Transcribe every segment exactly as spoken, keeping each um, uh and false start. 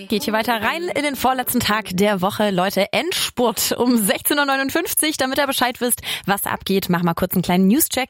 Geht hier weiter rein in den vorletzten Tag der Woche. Leute, Endspurt um sechzehn Uhr neunundfünfzig. Damit ihr Bescheid wisst, was abgeht, machen wir kurz einen kleinen Newscheck.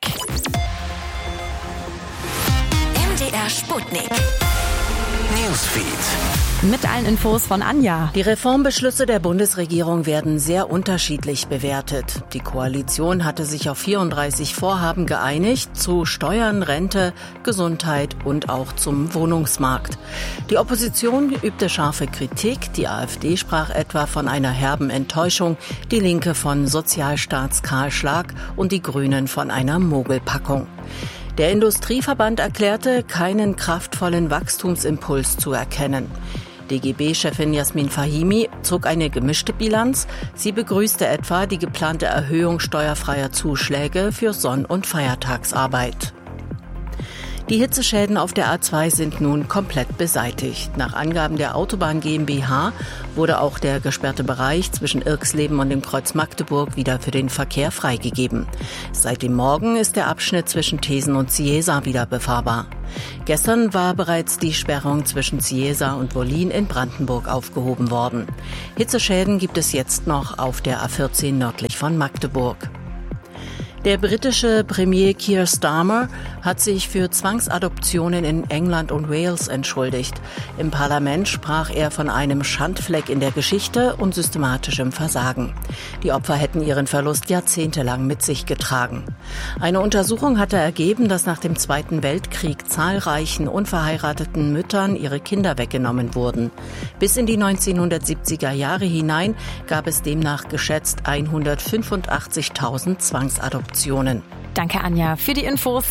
M D R Sputnik. Newsfeed. Mit allen Infos von Anja. Die Reformbeschlüsse der Bundesregierung werden sehr unterschiedlich bewertet. Die Koalition hatte sich auf vierunddreißig Vorhaben geeinigt, zu Steuern, Rente, Gesundheit und auch zum Wohnungsmarkt. Die Opposition übte scharfe Kritik. Die AfD sprach etwa von einer herben Enttäuschung, die Linke von Sozialstaatskahlschlag und die Grünen von einer Mogelpackung. Der Industrieverband erklärte, keinen kraftvollen Wachstumsimpuls zu erkennen. D G B-Chefin Jasmin Fahimi zog eine gemischte Bilanz. Sie begrüßte etwa die geplante Erhöhung steuerfreier Zuschläge für Sonn- und Feiertagsarbeit. Die Hitzeschäden auf der A zwei sind nun komplett beseitigt. Nach Angaben der Autobahn GmbH wurde auch der gesperrte Bereich zwischen Irxleben und dem Kreuz Magdeburg wieder für den Verkehr freigegeben. Seit dem Morgen ist der Abschnitt zwischen Thesen und Ciesa wieder befahrbar. Gestern war bereits die Sperrung zwischen Ciesa und Wollin in Brandenburg aufgehoben worden. Hitzeschäden gibt es jetzt noch auf der A vierzehn nördlich von Magdeburg. Der britische Premier Keir Starmer hat sich für Zwangsadoptionen in England und Wales entschuldigt. Im Parlament sprach er von einem Schandfleck in der Geschichte und systematischem Versagen. Die Opfer hätten ihren Verlust jahrzehntelang mit sich getragen. Eine Untersuchung hatte ergeben, dass nach dem Zweiten Weltkrieg zahlreichen unverheirateten Müttern ihre Kinder weggenommen wurden. Bis in die neunzehnhundertsiebziger Jahre hinein gab es demnach geschätzt hundertfünfundachtzigtausend Zwangsadoptionen. Danke, Anja, für die Infos.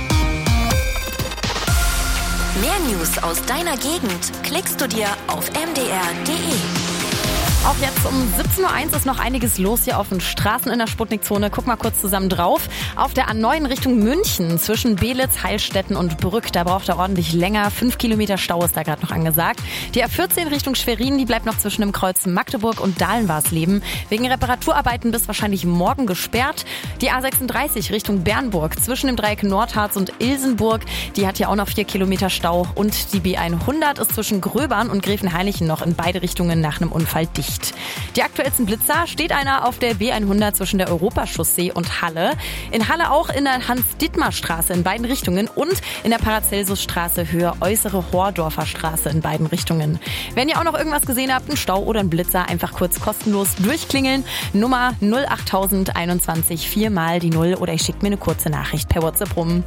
Mehr News aus deiner Gegend klickst du dir auf m d r punkt d e. Auch jetzt um siebzehn Uhr eins ist noch einiges los hier auf den Straßen in der Sputnikzone. Guck mal kurz zusammen drauf. Auf der A neun Richtung München zwischen Belitz, Heilstätten und Brück, da braucht er ordentlich länger. Fünf Kilometer Stau ist da gerade noch angesagt. Die A vierzehn Richtung Schwerin, die bleibt noch zwischen dem Kreuz Magdeburg und Dahlenwarsleben. Wegen Reparaturarbeiten bis wahrscheinlich morgen gesperrt. Die A sechsunddreißig Richtung Bernburg zwischen dem Dreieck Nordharz und Ilsenburg, die hat ja auch noch vier Kilometer Stau. Und die B hundert ist zwischen Gröbern und Gräfenhainichen noch in beide Richtungen nach einem Unfall dicht. Die aktuellsten Blitzer steht einer auf der B hundert zwischen der Europachaussee und Halle. In Halle auch in der Hans-Dittmar-Straße in beiden Richtungen und in der Paracelsus-Straße Höhe Äußere Hordorfer Straße in beiden Richtungen. Wenn ihr auch noch irgendwas gesehen habt, einen Stau oder einen Blitzer, einfach kurz kostenlos durchklingeln. Nummer null acht null null eins eins, viermal die Null oder ich schickt mir eine kurze Nachricht per WhatsApp rum.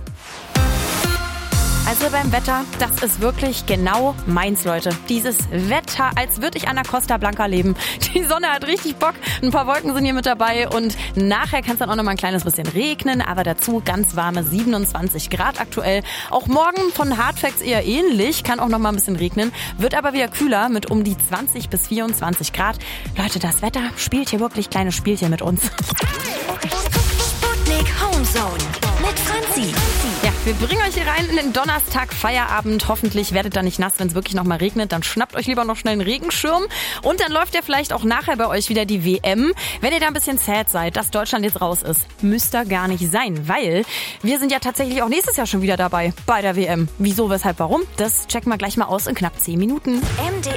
Also beim Wetter, das ist wirklich genau meins, Leute. Dieses Wetter, als würde ich an der Costa Blanca leben. Die Sonne hat richtig Bock, ein paar Wolken sind hier mit dabei und nachher kann es dann auch noch mal ein kleines bisschen regnen, aber dazu ganz warme siebenundzwanzig Grad aktuell. Auch morgen von Hardfacts eher ähnlich, kann auch noch mal ein bisschen regnen, wird aber wieder kühler mit um die zwanzig bis vierundzwanzig Grad. Leute, das Wetter spielt hier wirklich kleine Spielchen mit uns. Sputnik Homezone mit Franzi. Ja, wir bringen euch hier rein in den Donnerstag Feierabend. Hoffentlich werdet ihr nicht nass, wenn es wirklich noch mal regnet. Dann schnappt euch lieber noch schnell einen Regenschirm. Und dann läuft ja vielleicht auch nachher bei euch wieder die W M. Wenn ihr da ein bisschen sad seid, dass Deutschland jetzt raus ist, müsst ihr gar nicht sein. Weil wir sind ja tatsächlich auch nächstes Jahr schon wieder dabei bei der W M. Wieso, weshalb, warum? Das checken wir gleich mal aus in knapp zehn Minuten. M D